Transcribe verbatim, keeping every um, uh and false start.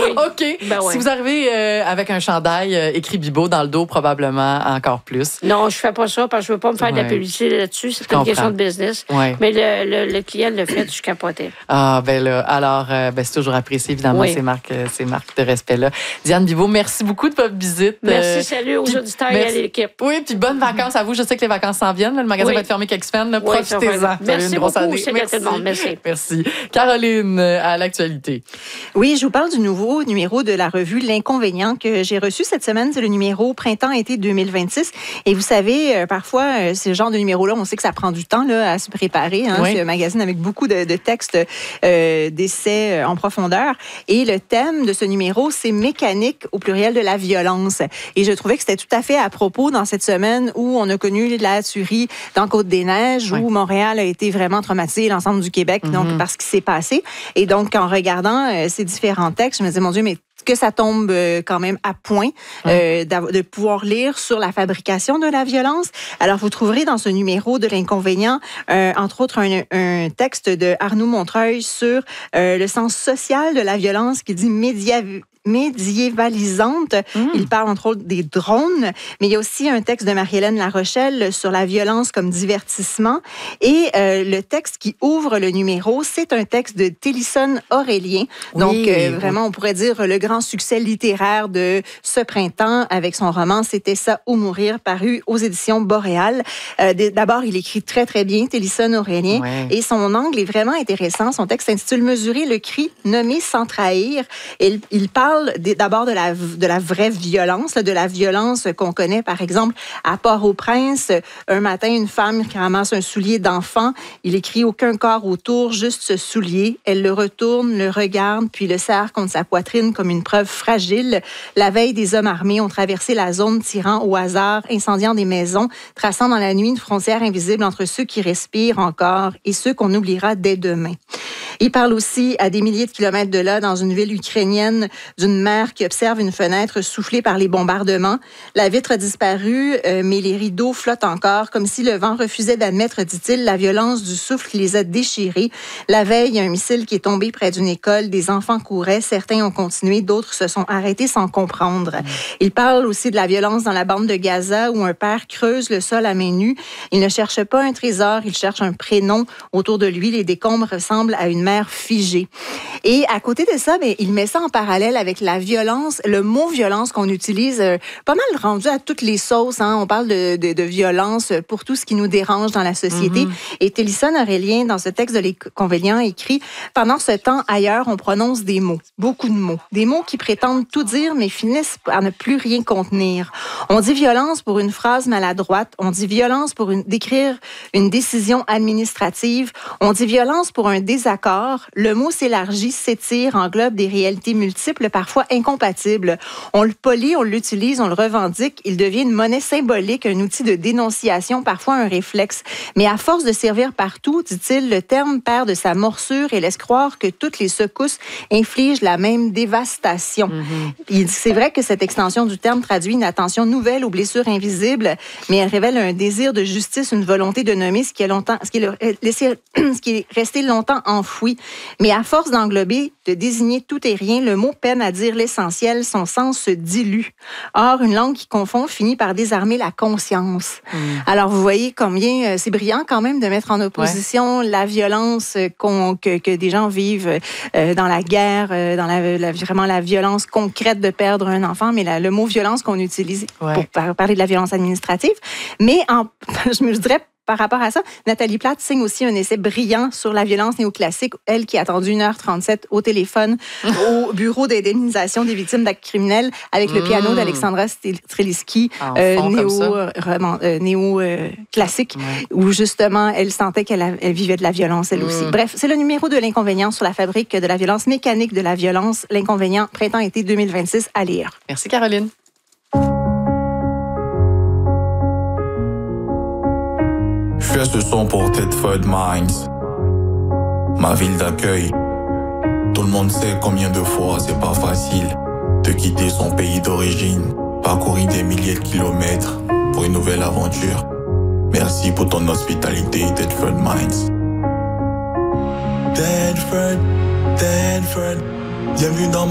oui. OK. Ben oui. Si vous arrivez euh, avec un chandail euh, écrit Bibo dans le dos, probablement encore plus. Non, je fais pas ça parce que je veux pas me faire Ouais. de la publicité là-dessus. C'est Je une question comprends. de business. Ouais. Mais le, le, le client le fait, je capotais. Ah, ben là, alors, euh, ben, c'est toujours apprécié, évidemment, Oui. ces marques, euh, ces marques de respect-là. Diane Bibo, merci beaucoup de votre visite. Merci, Euh, salut aux puis- auditeurs et merci. à l'équipe. Oui, puis bonnes vacances à vous. Je sais que les vacances s'en viennent. là. Le magasin Oui. va être fermé quelques semaines. là. Oui, Profitez-en. ça va. Vous avez Merci une grosse beaucoup, année. c'est bien tout le monde. Merci. Merci. Caroline, euh, à l'actualité. Oui, je vous parle du nouveau numéro de la revue L'Inconvénient que j'ai reçu cette semaine. C'est le numéro Printemps-été deux mille vingt-six. Et vous savez, euh, parfois, euh, ce genre de numéro-là, on sait que ça prend du temps là, à se préparer. Hein. Oui. C'est un magazine avec beaucoup de, de textes, euh, d'essais euh, en profondeur. Et le thème de ce numéro, c'est mécanique au pluriel de la violence. Et je trouvais que c'était tout à fait à propos dans cette semaine où on a connu la tuerie dans Côte-des-Neiges, Oui. où Montréal a été vraiment traumatisé, l'ensemble du Québec, Mm-hmm. donc par ce qui s'est passé. Et donc, en regardant euh, ces différents textes, je me disais, mon Dieu, mais que ça tombe euh, quand même à point euh, d'av- de pouvoir lire sur la fabrication de la violence. Alors, vous trouverez dans ce numéro de l'Inconvénient, euh, entre autres, un, un texte de Arnaud Montreuil sur euh, le sens social de la violence qui dit média médiévalisante. Mm. Il parle entre autres des drones, mais il y a aussi un texte de Marie-Hélène Larochelle sur la violence comme divertissement. Et euh, le texte qui ouvre le numéro, c'est un texte de Télisson Aurélien. Oui, Donc, euh, oui. vraiment, on pourrait dire le grand succès littéraire de ce printemps avec son roman « C'était ça ou mourir » paru aux éditions Boréal. Euh, D'abord, il écrit très, très bien, Télisson Aurélien, Ouais. et son angle est vraiment intéressant. Son texte s'intitule « Mesurer le cri, nommer sans trahir ». Il, il parle d'abord de la, de la vraie violence, là, de la violence qu'on connaît, par exemple, à Port-au-Prince. Un matin, une femme qui ramasse un soulier d'enfant, il écrit « Aucun corps autour, juste ce soulier ». Elle le retourne, le regarde, puis le serre contre sa poitrine comme une preuve fragile. La veille, des hommes armés ont traversé la zone, tirant au hasard, incendiant des maisons, traçant dans la nuit une frontière invisible entre ceux qui respirent encore et ceux qu'on oubliera dès demain. Il parle aussi à des milliers de kilomètres de là, dans une ville ukrainienne, d'une mère qui observe une fenêtre soufflée par les bombardements. La vitre a disparu, euh, mais les rideaux flottent encore, comme si le vent refusait d'admettre, dit-il, la violence du souffle qui les a déchirés. La veille, il y a un missile qui est tombé près d'une école. Des enfants couraient, certains ont continué, d'autres se sont arrêtés sans comprendre. Mmh. Il parle aussi de la violence dans la bande de Gaza, où un père creuse le sol à main nue. Il ne cherche pas un trésor, il cherche un prénom. Autour de lui, les décombres ressemblent à une mer figée. Et à côté de ça, bien, il met ça en parallèle avec la violence, le mot violence qu'on utilise euh, pas mal rendu à toutes les sauces. Hein. On parle de, de, de violence pour tout ce qui nous dérange dans la société. Mm-hmm. Et Télisson Aurélien, dans ce texte de l'Inconvénient, écrit « Pendant ce temps, ailleurs, on prononce des mots, beaucoup de mots. Des mots qui prétendent tout dire, mais finissent par ne plus rien contenir. On dit violence pour une phrase maladroite. On dit violence pour une, décrire une décision administrative. On dit violence pour un désaccord. Le mot s'élargit, s'étire, englobe des réalités multiples, parfois incompatibles. On le polie, on l'utilise, on le revendique. Il devient une monnaie symbolique, un outil de dénonciation, parfois un réflexe. Mais à force de servir partout, dit-il, le terme perd de sa morsure et laisse croire que toutes les secousses infligent la même dévastation. Mm-hmm. C'est vrai que cette extension du terme traduit une attention nouvelle aux blessures invisibles, mais elle révèle un désir de justice, une volonté de nommer ce qui est, longtemps, ce qui est, laissé, ce qui est resté longtemps enfoui. Mais à force d'englober, de désigner tout et rien, le mot peine à dire l'essentiel, son sens se dilue. Or, une langue qui confond finit par désarmer la conscience. Mm. Alors, vous voyez combien euh, c'est brillant quand même de mettre en opposition ouais. la violence qu'on, que, que des gens vivent euh, dans la guerre, euh, dans la, la, vraiment la violence concrète de perdre un enfant, mais la, le mot violence qu'on utilise ouais. pour par, parler de la violence administrative. Mais en, je me dirais, par rapport à ça, Nathalie Plate signe aussi un essai brillant sur la violence néoclassique, elle qui a attendu une heure trente-sept au téléphone au bureau d'indemnisation des victimes d'actes criminels avec mmh. le piano d'Alexandra Streliski, euh, néo, euh, néo euh, classique, ouais. où justement elle sentait qu'elle a, elle vivait de la violence elle mmh. aussi. Bref, c'est le numéro de l'Inconvénient sur la fabrique de la violence, mécanique de la violence, l'Inconvénient, printemps-été deux mille vingt-six, à lire. Merci Caroline. Je fais ce son pour Thetford Mines, ma ville d'accueil. Tout le monde sait combien de fois c'est pas facile de quitter son pays d'origine, parcourir des milliers de kilomètres pour une nouvelle aventure. Merci pour ton hospitalité, Thetford Mines. Thetford, Thetford, bienvenue dans